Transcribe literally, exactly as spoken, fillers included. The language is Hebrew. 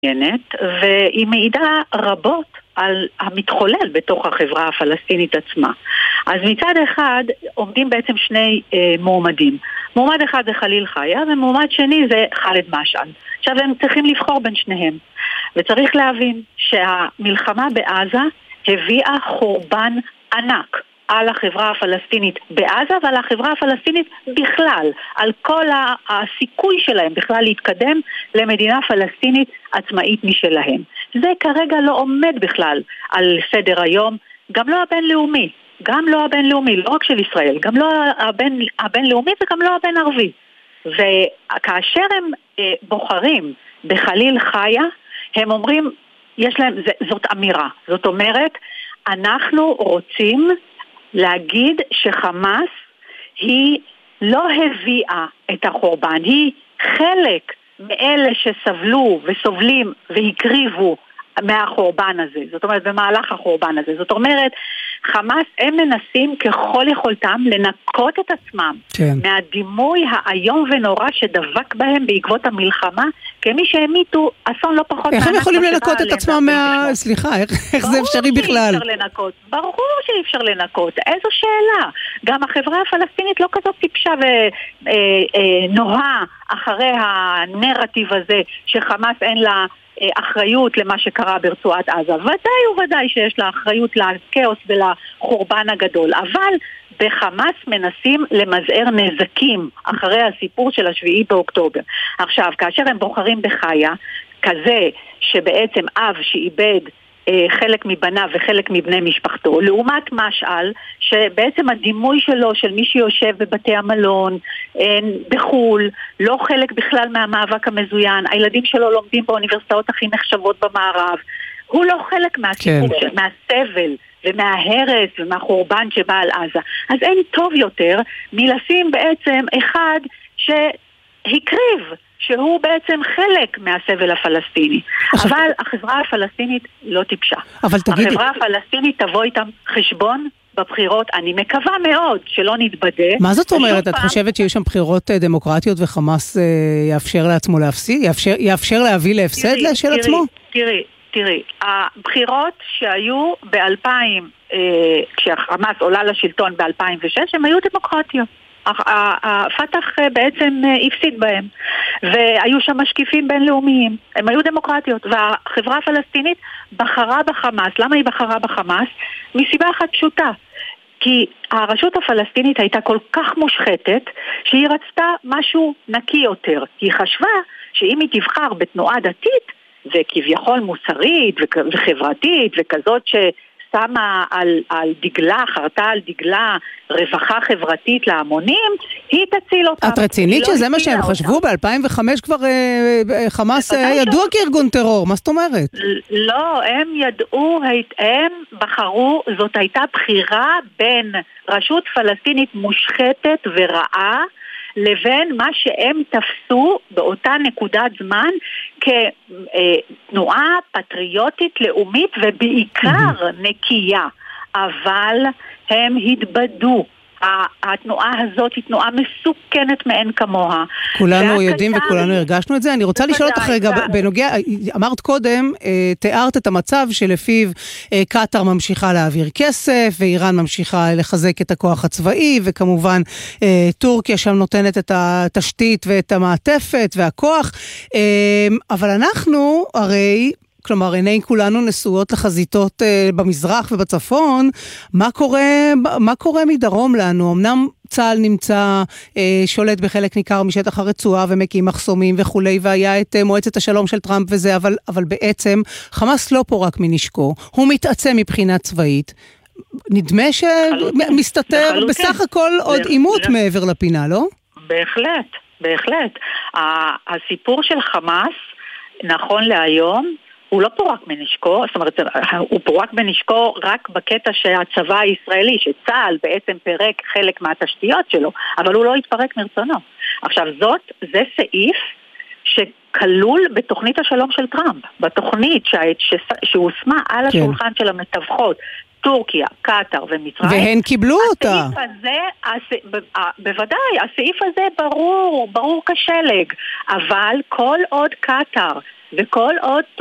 והיא מעידה רבות על המתחולל בתוך החברה הפלסטינית עצמה. אז מצד אחד עומדים בעצם שני אה, מועמדים. מועמד אחד זה חליל חיה, ומועמד שני זה חאלד משעל. עכשיו הם צריכים לבחור בין שניהם. וצריך להבין שהמלחמה בעזה הביאה חורבן ענק על החברה הפלסטינית בעזה ועל החברה הפלסטינית בכלל, על כל הסיכוי שלהם בכלל להתקדם למדינה פלסטינית עצמאית משלהם. זה כרגע לא עומד בכלל על סדר היום, גם לא הבינלאומי, גם לא הבינלאומי, לא רק של ישראל, גם לא הבין, הבינלאומי וגם לא הבין ערבי. וכאשר הם אה, בוחרים בחליל חיה, הם אומרים, יש להם, זה, זאת אמירה, זאת אומרת, אנחנו רוצים להגיד שחמאס היא לא הביאה את החורבן, היא חלק מאלה שסבלו וסובלים והקריבו מהחורבן הזה, זאת אומרת במהלך החורבן הזה. זאת אומרת, חמאס הם מנסים ככל יכולתם לנקות את עצמם כן. מהדימוי האיום ונורא שדבק בהם בעקבות המלחמה, כמי שהמיתו אסון לא פחות. איך הם יכולים לנקות את עצמם מה... סליחה, איך זה אפשרי בכלל? ברור שאי אפשר לנקות, איזו שאלה. גם החברה הפלסטינית לא כזאת טיפשה ונוהה אחרי הנרטיב הזה שחמאס אין לה אחריות למה שקרה ברצועת עזה. ודאי וודאי שיש לה אחריות לכאוס ולחורבן הגדול, אבל בחמאס מנסים למזער נזקים אחרי הסיפור של השביעי באוקטובר. עכשיו, כאשר הם בוחרים בחיה, כזה שבעצם אב שאיבד חלק מבניו וחלק מבני משפחתו, לעומת משעל שבעצם הדימוי שלו של מי שיושב בבתי המלון בחול, לא חלק בכלל מהמאבק המזוין, הילדים שלו לומדים באוניברסיטאות הכי נחשבות במערב, הוא לא חלק מהסיפור, כן. מהסבל ומההרס ומהחורבן שבא על עזה. אז אין טוב יותר מלשים בעצם אחד שהקריב, שהוא בעצם חלק מהסבל הפלסטיני. עכשיו... אבל החברה הפלסטינית לא טיפשה. אבל תגידי... החברה הפלסטינית תבוא איתם חשבון בבחירות, אני מקווה מאוד שלא נתבדה. מה זאת אומרת? את פעם... חושבת שיש שם בחירות דמוקרטיות וחמאס אה, יאפשר לעצמו להפסיד? יאפשר, יאפשר להביא להפסד תראי, של תראי, עצמו? תראי, תראי, הבחירות שהיו ב-אלפיים, אה, כשהחמאס עולה לשלטון ב-אלפיים ושש, הם היו דמוקרטיות. הפתח בעצם הפסיד בהם, והיו שם משקיפים בינלאומיים, הם היו דמוקרטיות, והחברה הפלסטינית בחרה בחמאס. למה היא בחרה בחמאס? מסיבה אחת פשוטה, כי הרשות הפלסטינית הייתה כל כך מושחתת שהיא רצתה משהו נקי יותר. היא חשבה שאם היא תבחר בתנועה דתית וכביכול מוסרית וחברתית וכזאת ש... שמה על, על דגלה, חרתה על דגלה רווחה חברתית להמונים, היא תציל אותם. את רצינית שזה מה שהם חשבו? ב-אלפיים וחמש כבר אה, חמאס אה, ידוע כארגון טרור, מה זאת אומרת? לא, הם ידעו, הם בחרו, זאת הייתה בחירה בין רשות פלסטינית מושחתת ורעה, לבין מה שהם תפסו באותה נקודת זמן כתנועה פטריוטית לאומית ובעיקר נקייה, אבל הם התבדו. התנועה הזאת היא תנועה מסוכנת מאין כמוה. כולנו יודעים וכולנו הרגשנו את זה. אני רוצה לשאול אותך רגע, בנוגע, אמרת קודם, תיארת את המצב שלפיו קטר ממשיכה להעביר כסף, ואיראן ממשיכה לחזק את הכוח הצבאי, וכמובן טורקיה שם נותנת את התשתית ואת המעטפת והכוח. אבל אנחנו הרי... כלומר, עיני כולנו נשואות לחזיתות אה, במזרח ובצפון. מה קורה, מה קורה מדרום לנו? אמנם צה"ל נמצא אה, שולט בחלק ניכר משטח הרצועה ומקים מחסומים וכולי, והיה את אה, מועצת השלום של טראמפ וזה, אבל, אבל בעצם חמאס לא פה רק מנשקו. הוא מתעצם מבחינה צבאית. נדמה שמסתתר בסך הכל עוד עימות מעבר לפינה, לא? בהחלט, בהחלט. הסיפור של חמאס, נכון להיום, הוא לא פורק מנשקו, זאת אומרת, הוא פורק מנשקו רק בקטע שהצבא הישראלי, שצה"ל בעצם פרק חלק מהתשתיות שלו, אבל הוא לא התפרק מרצונו. עכשיו, זאת, זה סעיף שכלול בתוכנית השלום של טראמפ, בתוכנית שהוסמה על השולחן של המתווכות, טורקיה, קטר ומצרים. והן קיבלו אותה. הסעיף הזה, הס... בוודאי, הסעיף הזה ברור, ברור כשלג, אבל כל עוד קטר וכל עוד